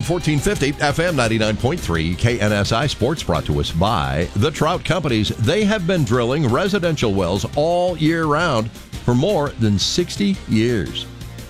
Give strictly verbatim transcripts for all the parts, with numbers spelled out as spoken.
fourteen fifty, F M ninety-nine point three, K N S I Sports, brought to us by the Trout Companies. They have been drilling residential wells all year round for more than sixty years.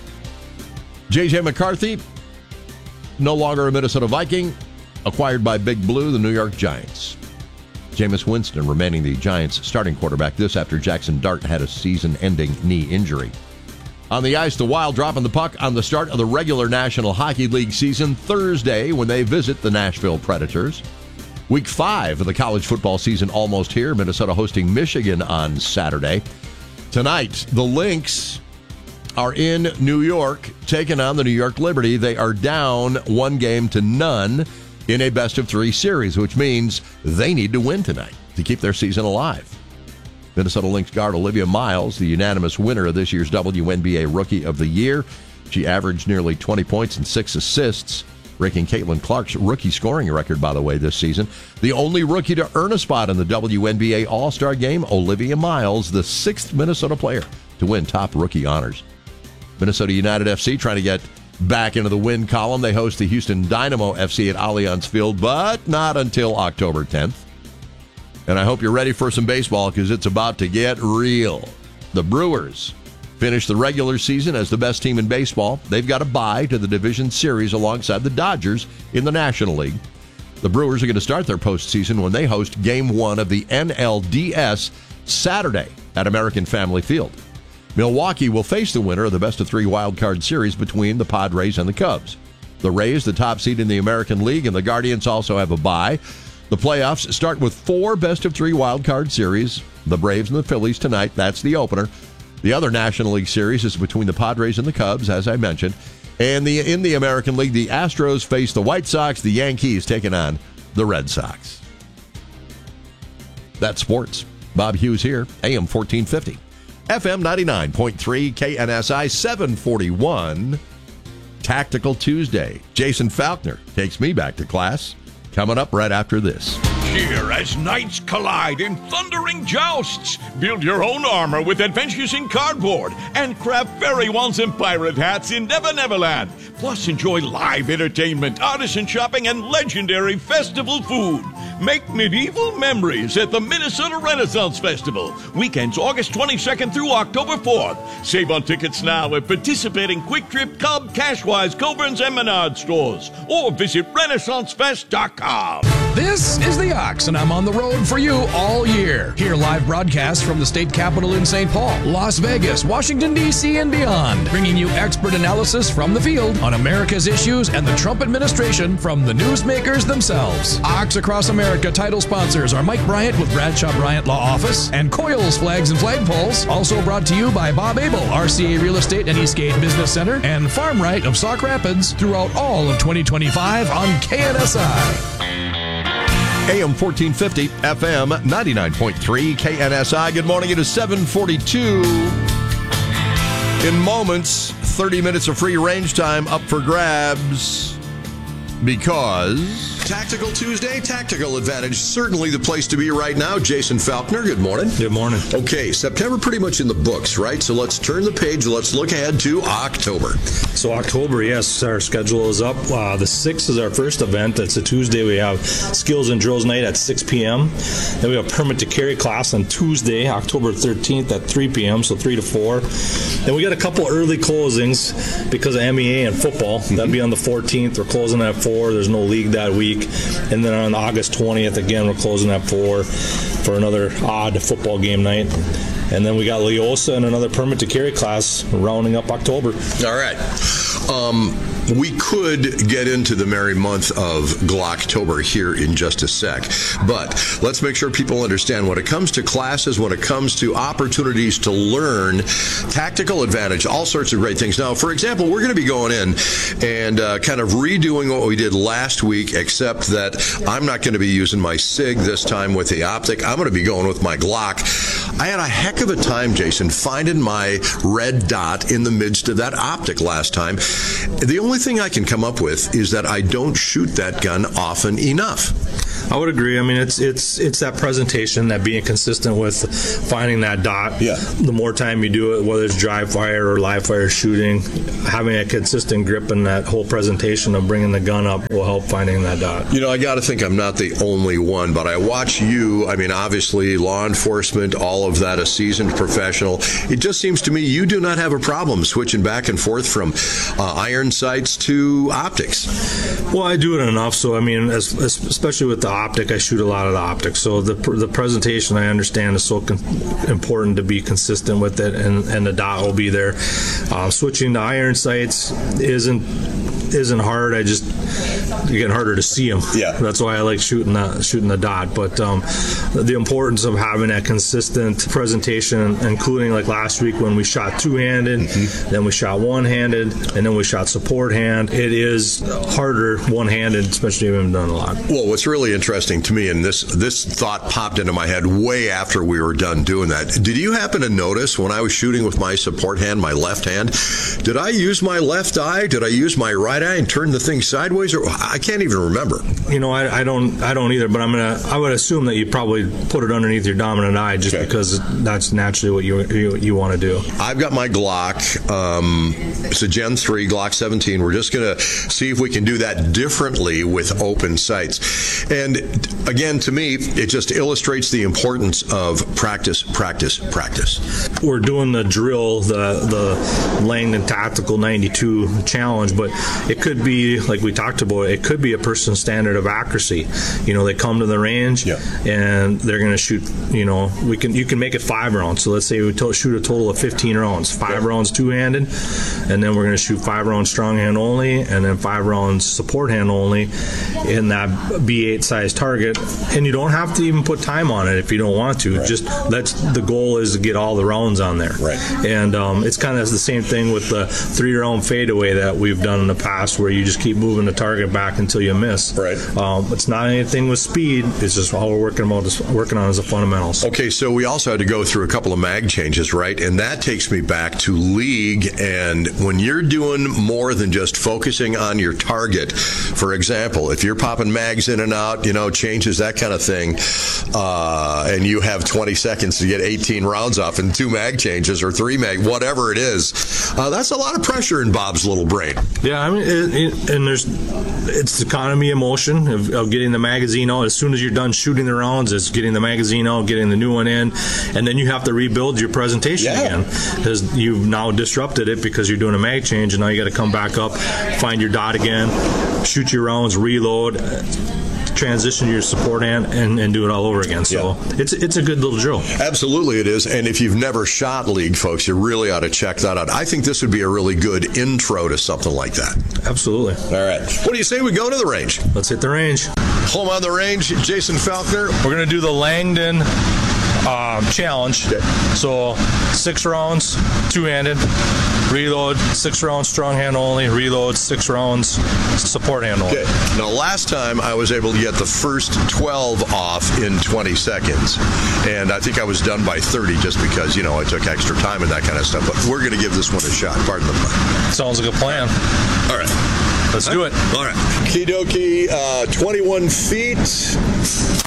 J J McCarthy, no longer a Minnesota Viking, acquired by Big Blue, the New York Giants. Jameis Winston remaining the Giants' starting quarterback, this after Jackson Dart had a season-ending knee injury. On the ice, the Wild dropping the puck on the start of the regular National Hockey League season Thursday when they visit the Nashville Predators. Week five of the college football season almost here. Minnesota hosting Michigan on Saturday. Tonight, the Lynx are in New York, taking on the New York Liberty. They are down one game to none in a best-of-three series, which means they need to win tonight to keep their season alive. Minnesota Lynx guard Olivia Miles, the unanimous winner of this year's W N B A Rookie of the Year. She averaged nearly twenty points and six assists, breaking Caitlin Clark's rookie scoring record, by the way, this season. The only rookie to earn a spot in the W N B A All-Star Game, Olivia Miles, the sixth Minnesota player to win top rookie honors. Minnesota United F C trying to get back into the win column. They host the Houston Dynamo F C at Allianz Field, but not until October tenth. And I hope you're ready for some baseball because it's about to get real. The Brewers finish the regular season as the best team in baseball. They've got a bye to the division series alongside the Dodgers in the National League. The Brewers are going to start their postseason when they host Game one of the N L D S Saturday at American Family Field. Milwaukee will face the winner of the best-of-three wild-card series between the Padres and the Cubs. The Rays, the top seed in the American League, and the Guardians also have a bye. The playoffs start with four best-of-three wild-card series. The Braves and the Phillies tonight. That's the opener. The other National League series is between the Padres and the Cubs, as I mentioned. And the in the American League, the Astros face the White Sox. The Yankees taking on the Red Sox. That's sports. Bob Hughes here, A M fourteen fifty. F M ninety-nine point three, K N S I, seven forty-one. Tactical Tuesday. Jason Falkner takes me back to class. Coming up right after this. Here as knights collide in thundering jousts. Build your own armor with Adventures in Cardboard and craft fairy wands and pirate hats in Never Neverland. Plus enjoy live entertainment, artisan shopping, and legendary festival food. Make medieval memories at the Minnesota Renaissance Festival. Weekends August twenty-second through October fourth. Save on tickets now at participating Quick Trip, Cub, Cashwise, Coburn's, and Menard stores. Or visit Renaissance Fest dot com. This is The Ox, and I'm on the road for you all year. Hear live broadcasts from the state capitol in Saint Paul, Las Vegas, Washington, D C, and beyond, bringing you expert analysis from the field on America's issues and the Trump administration from the newsmakers themselves. Ox Across America title sponsors are Mike Bryant with Bradshaw Bryant Law Office and Coyle's Flags and Flagpoles. Also brought to you by Bob Abel, R C A Real Estate and Eastgate Business Center, and Farm Right of Sauk Rapids throughout all of twenty twenty-five on K N S I. A M fourteen fifty, F M ninety-nine point three, K N S I. Good morning. It is seven forty-two. In moments, thirty minutes of free range time up for grabs because... Tactical Tuesday, Tactical Advantage, certainly the place to be right now. Jason Falkner, good morning. Good morning. Okay, September pretty much in the books, right? So let's turn the page. Let's look ahead to October. So October, yes, our schedule is up. Uh, the sixth is our first event. It's a Tuesday. We have Skills and Drills Night at six p.m. Then we have Permit to Carry class on Tuesday, October thirteenth at three p.m., so three to four. Then we got a couple early closings because of M E A and football. Mm-hmm. That'll be on the fourteenth. We're closing at four. There's no league that week. And then on August twentieth, again, we're closing at four for another odd football game night. And then we got Leosa and another Permit to Carry class rounding up October. All right. Um, we could get into the merry month of Glocktober here in just a sec, but let's make sure people understand when it comes to classes, when it comes to opportunities to learn, Tactical Advantage, all sorts of great things. Now, for example, we're going to be going in and uh, kind of redoing what we did last week, except that I'm not going to be using my SIG this time with the optic. I'm going to be going with my Glock. I had a heck of a time, Jason, finding my red dot in the midst of that optic last time. The only thing I can come up with is that I don't shoot that gun often enough. I would agree. I mean, it's it's it's that presentation, that being consistent with finding that dot. Yeah. The more time you do it, whether it's dry fire or live fire shooting, having a consistent grip in that whole presentation of bringing the gun up will help finding that dot. You know, I got to think I'm not the only one, but I watch you. I mean, obviously, law enforcement, all of that, a seasoned professional. It just seems to me you do not have a problem switching back and forth from uh, iron sights to optics. Well, I do it enough, so I mean, as, as, especially with the optic, I shoot a lot of the optics. So the the presentation, I understand, is so con- important to be consistent with it, and, and the dot will be there. Uh, switching to iron sights isn't isn't hard. I just it's getting harder to see them. Yeah, that's why I like shooting the shooting the dot. But um, the importance of having that consistent presentation, including like last week when we shot two-handed, mm-hmm. then we shot one-handed, and then we shot support hand. It is harder one-handed, especially if you haven't done a lot. Well, what's really interesting to me, and this this thought popped into my head way after we were done doing that. Did you happen to notice when I was shooting with my support hand, my left hand, did I use my left eye? Did I use my right eye and turn the thing sideways? Or I can't even remember. You know, I, I don't I don't either. But I'm gonna I would assume that you probably put it underneath your dominant eye, just okay. because that's naturally what you you, you want to do. I've got my Glock. Um, it's a Gen three Glock seventeen. We're just gonna see if we can do that differently with open sights. And again, to me, it just illustrates the importance of practice, practice, practice. We're doing the drill, the the Langdon Tactical ninety-two challenge, but it could be, like we talked about, it could be a person's standard of accuracy. You know, they come to the range yeah. and they're going to shoot, you know, we can you can make it five rounds. So let's say we to- shoot a total of fifteen rounds, five yeah. rounds two-handed, and then we're going to shoot five rounds strong hand only, and then five rounds support hand only in that B eight size target. And you don't have to even put time on it if you don't want to. Right. Just that's the goal is to get all the rounds on there. Right. And um, it's kind of the same thing with the three-round fadeaway that we've done in the past, where you just keep moving the target back until you miss. Right. Um, it's not anything with speed. It's just all we're working about is working on is the fundamentals. Okay, so we also had to go through a couple of mag changes, right? And that takes me back to league. And when you're doing more than just focusing on your target, for example, if you're popping mags in and out, you know, changes, that kind of thing, uh, and you have twenty seconds to get eighteen rounds off in two mag changes or three mag, whatever it is, uh, that's a lot of pressure in Bob's little brain. Yeah, I mean, it, it, and there's it's the economy of motion of, of getting the magazine out. As soon as you're done shooting the rounds, it's getting the magazine out, getting the new one in, and then you have to rebuild your presentation yeah. again because you've now disrupted it because you're doing a mag change, and now you got to come back up, find your dot again, shoot your rounds, reload, transition to your support hand, and, and do it all over again. So yeah. it's it's a good little drill. Absolutely it is. And if you've never shot league, folks, you really ought to check that out. I think this would be a really good intro to something like that. Absolutely. All right. What do you say we go to the range? Let's hit the range. Home on the range, Jason Falkner. We're going to do the Langdon um, challenge. Okay. So six rounds, two-handed. Reload, six rounds strong hand only. Reload, six rounds support hand only. Okay. Now, last time I was able to get the first twelve off in twenty seconds, and I think I was done by thirty just because, you know, I took extra time and that kind of stuff. But we're going to give this one a shot. Pardon the pun. Sounds like a plan. All right. Let's do it. All right. Okie dokie, uh, twenty-one feet.